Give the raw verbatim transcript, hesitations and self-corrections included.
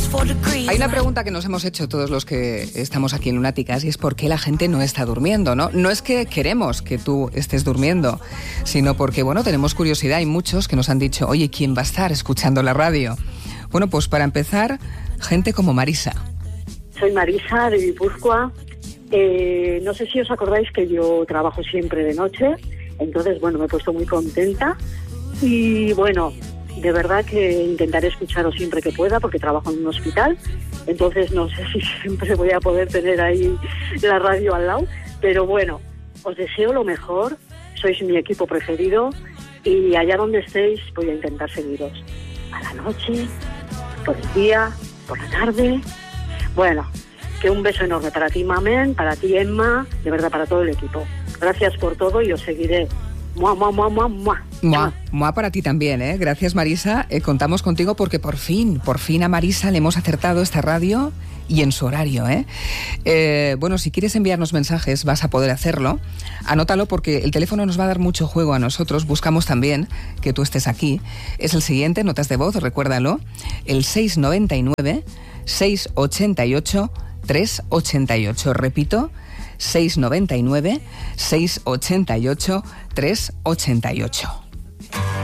Hay una pregunta que nos hemos hecho todos los que estamos aquí en Lunáticas y es por qué la gente no está durmiendo, ¿no? No es que queremos que tú estés durmiendo, sino porque, bueno, tenemos curiosidad. Hay muchos que nos han dicho, oye, ¿quién va a estar escuchando la radio? Bueno, pues para empezar, gente como Marisa. Soy Marisa, de Guipúzcoa. Eh, no sé si os acordáis que yo trabajo siempre de noche, entonces, bueno, me he puesto muy contenta y, bueno, de verdad que intentaré escucharos siempre que pueda porque trabajo en un hospital, entonces no sé si siempre voy a poder tener ahí la radio al lado, pero bueno, os deseo lo mejor, sois mi equipo preferido y allá donde estéis voy a intentar seguiros. A la noche, por el día, por la tarde. Bueno, que un beso enorme para ti, Mamen, para ti, Emma, de verdad para todo el equipo. Gracias por todo y os seguiré. Mua, mua, mua, mua, mua. Mua, mua para ti también, ¿eh? Gracias, Marisa. Eh, contamos contigo porque por fin, por fin a Marisa le hemos acertado esta radio y en su horario, ¿eh? Eh, bueno, si quieres enviarnos mensajes vas a poder hacerlo. Anótalo porque el teléfono nos va a dar mucho juego a nosotros. Buscamos también que tú estés aquí. Es el siguiente, notas de voz, recuérdalo. El seis noventa y nueve, seiscientos ochenta y ocho, trescientos ochenta y ocho. Repito, seiscientos noventa y nueve, seiscientos ochenta y ocho, trescientos ochenta y ocho.